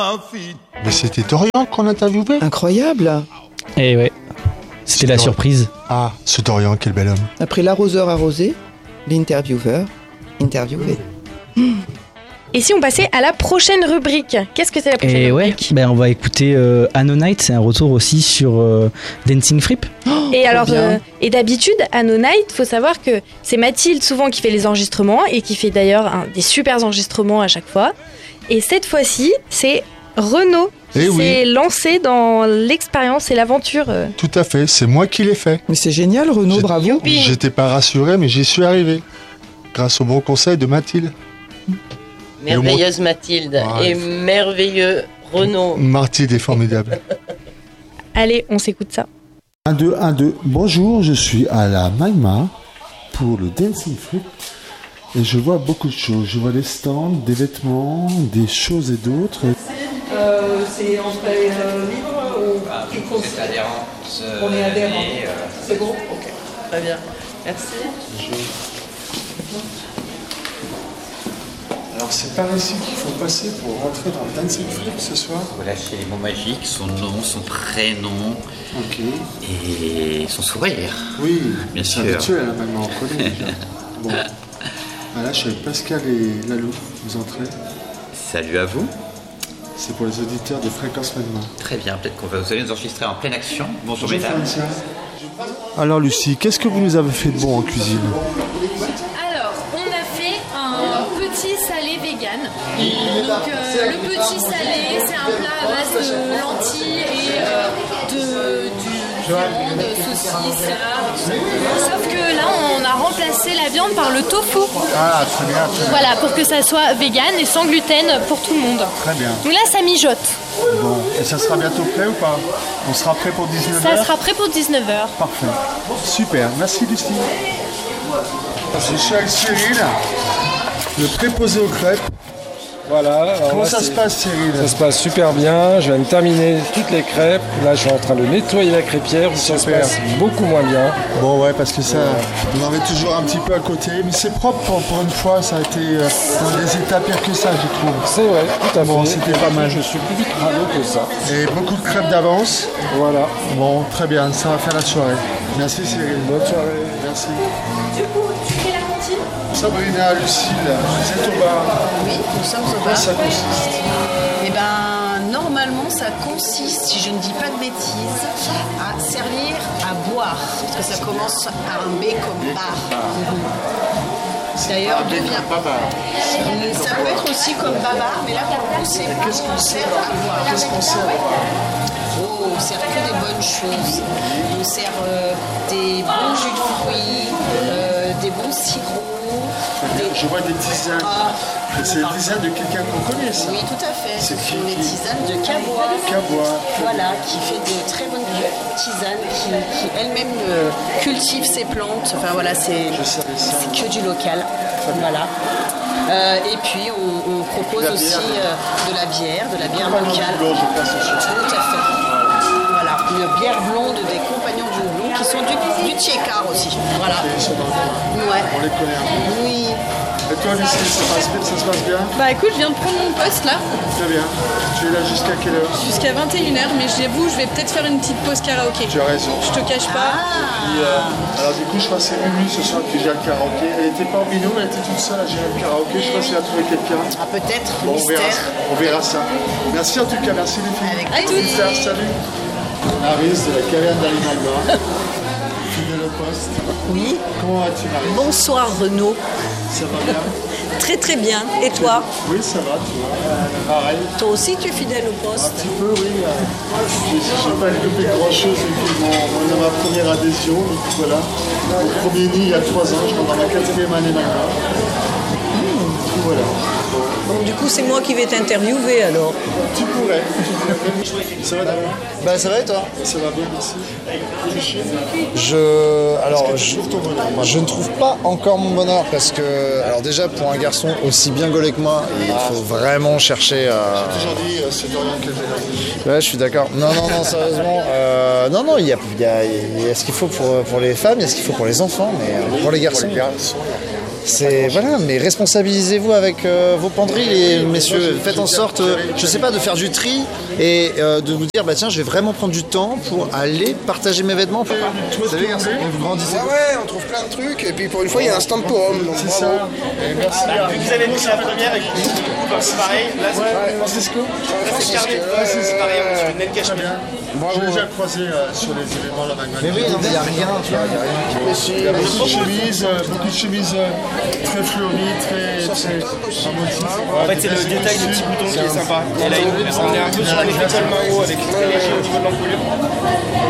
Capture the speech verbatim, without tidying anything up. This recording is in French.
Mais c'était Dorian qu'on interviewait. Incroyable. Eh ouais, c'était la Dorian. surprise. Ah, ce Dorian, quel bel homme. Après l'arroseur arrosé, l'intervieweur interviewé. Et si on passait à la prochaine rubrique? Qu'est-ce que c'est la prochaine Et ouais, rubrique? ben on va écouter euh, Anonite, c'est un retour aussi sur euh, Dancing Fripp. Et alors, bien. euh, et d'habitude, à No Night, faut savoir que c'est Mathilde souvent qui fait les enregistrements et qui fait d'ailleurs un, des super enregistrements à chaque fois. Et cette fois-ci, c'est Renaud qui Eh oui. s'est lancé dans l'expérience et l'aventure. euh. Tout à fait, c'est moi qui l'ai fait. Mais c'est génial, Renaud, J'ai- bravo. J'étais pas rassuré, mais j'y suis arrivé. Grâce au bon conseil de Mathilde. Merveilleuse Mathilde Ah, et il faut- merveilleux Renaud. Mathilde est formidable. Allez, on s'écoute ça. un, deux, un, deux. Bonjour, je suis à la Maïma pour le Dancing Fripp. Et je vois beaucoup de choses. Je vois des stands, des vêtements, des choses et d'autres. Euh, c'est entrée libre ou tu comptes adhérent. On est adhérent. C'est bon. Très bien. Merci. Alors c'est par ici qu'il faut passer pour rentrer dans le Dancing Fripp ce soir. Vous lâchez les mots magiques, son nom, son prénom Ok. et son sourire. Oui, Bien c'est sûr. habituel, hein, maintenant, on connaît déjà. Bon. Voilà, je suis avec Pascal et Lalou. Vous entrez. Salut à vous. C'est pour les auditeurs de Fréquence Magma. Très bien, peut-être qu'on va vous allez nous enregistrer en pleine action. Bonjour, Bonjour mesdames. Francia. Alors Lucie, qu'est-ce que vous nous avez fait de bon en cuisine? Alors, on a fait un petit salé vegan. Donc, euh, le petit salé, c'est un plat à base de lentilles et euh, de, du viande, de saucisses, là. Sauf que là, on a remplacé la viande par le tofu. Ah, très bien, très bien. Voilà, pour que ça soit vegan et sans gluten pour tout le monde. Très bien. Donc là, ça mijote. Bon, et ça sera bientôt prêt ou pas? On sera prêt pour dix-neuf heures? Ça sera prêt pour dix-neuf heures. Parfait. Super, merci Lucie. Je suis avec Cyril, le préposé aux crêpes. Voilà. alors Comment là, ça c'est- se passe Cyril? Ça se passe super bien. Je viens de terminer toutes les crêpes. Là, je suis en train de nettoyer la crêpière où ça se Super. passe beaucoup moins bien. Bon ouais, parce que ça, on en met toujours un petit peu à côté, mais c'est propre pour, pour une fois, ça a été euh, dans des états pires que ça, je trouve. C'est vrai, tout à Bon, fait. c'était pas mal. Je suis plus vite crado que ça. Et beaucoup de crêpes d'avance. Voilà. Bon, très bien, ça va faire la soirée. Merci Cyril. Bonne soirée. Merci. Du coup, tu fais la cantine? Sabrina, Lucille, vous êtes au bar. Oui, nous sommes au Comment bar. ça consiste? Eh ben, normalement, ça consiste, si je ne dis pas de bêtises, à servir à boire. Parce que ça commence par un B comme bar. D'ailleurs, devient. Ça peut être aussi comme babar, mais là, pour le coup, c'est Qu'est-ce qu'on sert sert à boire. Qu'est-ce qu'on sert à boire? Oh, on sert que des bonnes choses. On sert euh, des bons jus de fruits, euh, des bons sirops. Des... Je vois des tisanes. Ah. Et c'est les tisanes de quelqu'un qu'on connaît, ça. Oui, tout à fait. Ce C'est sont qui, les qui tisanes de Cabois. Cabois. Voilà, qui fait de très bonnes tisanes, qui, qui elle-même euh, cultive ses plantes. Enfin voilà, c'est Je savais ça. c'est que du local. Voilà. Euh, et puis on, on propose La aussi bière. euh, de la bière, de la bière Compagnons locale. du Blond, je passe au sucre. Tout à fait. Voilà, une bière blonde des compagnons du Houblon qui sont du, du Tiécar aussi. Voilà. Et ils sont dans le coin. Ouais. On les connaît un peu. Oui. Et toi, Lucie, ça, passe bien- ça se passe bien? Bah écoute, je viens de prendre mon poste là, Très bien. Tu es là jusqu'à quelle heure? jusqu'à vingt et une heures, mais j'avoue, je vais peut-être faire une petite pause karaoké. Tu as raison. Je te cache pas. Puis, euh, alors du coup, je crois que c'est Mimi ce soir qui gère le karaoké. Elle n'était pas en binôme, elle était toute seule à gérer le karaoké. Je sais pas si elle a trouvé quelqu'un. Ah, peut-être, Bon, on verra, mystère. on verra ça. Merci en tout cas, merci les filles. Avec plaisir. Super, salut. Maryse de la caverne d'Alimalba. Fidèle au poste. Oui. Comment vas-tu, Maryse? Bonsoir Renaud. Ça va bien? Très très bien. Et toi? Oui, ça va, tu vois. Euh, pareil. Toi aussi tu es fidèle au Un poste? petit peu, oui. euh, Je n'ai pas développé grand-chose depuis mon, mon- ma première adhésion. Donc voilà. Mon premier nid il y a trois ans, je rentre dans ma quatrième année maintenant. Du coup, voilà. Donc du coup c'est moi qui vais t'interviewer alors. Tu pourrais. Ça va d'abord? Bah ça va et toi? Ça va bien, merci. Je alors Est-ce que tu je, trouves ton bonheur? je ne trouve pas encore mon bonheur parce que alors déjà pour un garçon aussi bien gaulé que moi, il faut vraiment chercher à. J'ai toujours dit, euh, c'est Dorian que j'ai Ouais, je suis d'accord. Non non non sérieusement, euh, non non il y a, il y a- il y a ce qu'il faut pour pour les femmes, il y a ce qu'il faut pour les enfants, mais euh, pour les garçons. Pour les garçons. c'est voilà, mais responsabilisez-vous avec euh, vos penderies, les messieurs. Faites en sorte, euh, je sais pas, de faire du tri et euh, de vous dire, bah tiens, je vais vraiment prendre du temps pour aller partager mes vêtements. Vous savez, garçon, vous grandissez. Ah ouais, on trouve plein de trucs et puis pour une fois, il y a un stand pour hommes. Donc C'est bravo. ça. Et merci. Vous avez mis la première et c'est pareil. Là, c'est Francisco. c'est carré. C'est pareil, on se fait une même cache. Je l'ai déjà croisé euh, sur les événements là Mais oui, non, mais il n'y a rien, tu vois, il y a rien. Il y a beaucoup de chemises, euh, beaucoup de chemises euh, très fleuries, très, très harmonisées. En fait, c'est le détail du petit bouton qui est sympa. Et là, on est un peu sur un effet col Mao avec très léger au niveau de l'encolure.